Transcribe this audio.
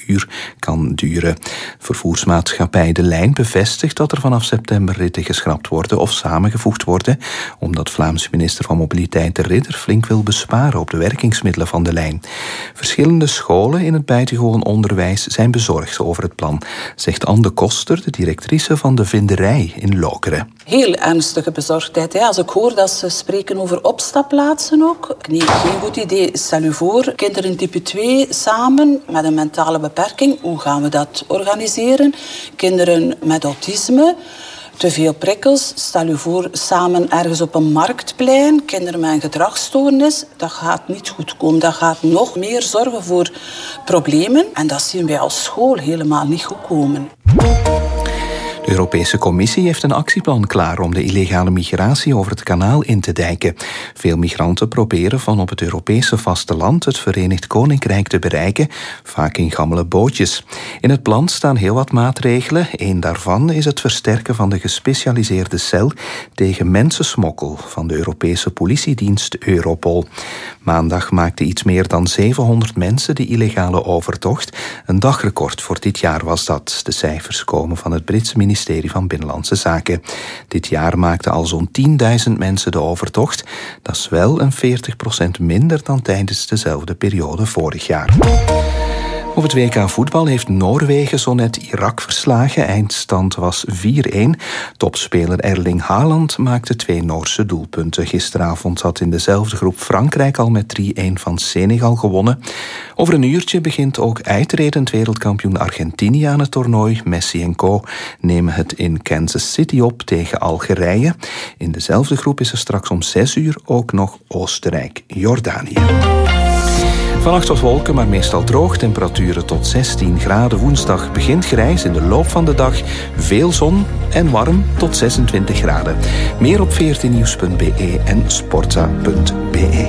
uur kan duren. Vervoersmaatschappij De Lijn bevestigt dat er vanaf september ritten geschrapt worden of samengevoegd worden, omdat Vlaamse minister van Mobiliteit De Ridder flink wil besparen op de werkingsmiddelen van de lijn. Verschillende scholen in het buitengewoon onderwijs zijn bezorgd over het plan, zegt Anne de Koster, de directrice van de Vinderij in Lokeren. Heel ernstige bezorgdheid. Als ik hoor dat ze spreken over opstapplaatsen ook. Nee, geen goed idee. Stel u voor, kinderen type 2 samen met een mentale beperking. Hoe gaan we dat organiseren? Kinderen met autisme. Te veel prikkels. Stel u voor, samen ergens op een marktplein. Kinderen met een gedragsstoornis. Dat gaat niet goed komen. Dat gaat nog meer zorgen voor problemen. En dat zien wij als school helemaal niet goed komen. De Europese Commissie heeft een actieplan klaar om de illegale migratie over het kanaal in te dijken. Veel migranten proberen van op het Europese vasteland het Verenigd Koninkrijk te bereiken, vaak in gammele bootjes. In het plan staan heel wat maatregelen. Eén daarvan is het versterken van de gespecialiseerde cel tegen mensensmokkel van de Europese politiedienst Europol. Maandag maakten iets meer dan 700 mensen de illegale overtocht. Een dagrecord voor dit jaar was dat. De cijfers komen van het Britse ministerie van Binnenlandse Zaken. Dit jaar maakten al zo'n 10.000 mensen de overtocht. Dat is wel een 40% minder dan tijdens dezelfde periode vorig jaar. Op het WK voetbal heeft Noorwegen zo net Irak verslagen. Eindstand was 4-1. Topspeler Erling Haaland maakte 2 Noorse doelpunten. Gisteravond had in dezelfde groep Frankrijk al met 3-1 van Senegal gewonnen. Over een uurtje begint ook uitredend wereldkampioen Argentinië aan het toernooi. Messi en co. nemen het in Kansas City op tegen Algerije. In dezelfde groep is er straks om 6 uur ook nog Oostenrijk-Jordanië. Vannacht wat wolken, maar meestal droog. Temperaturen tot 16 graden. Woensdag begint grijs. In de loop van de dag veel zon en warm tot 26 graden. Meer op 14nieuws.be en sportza.be.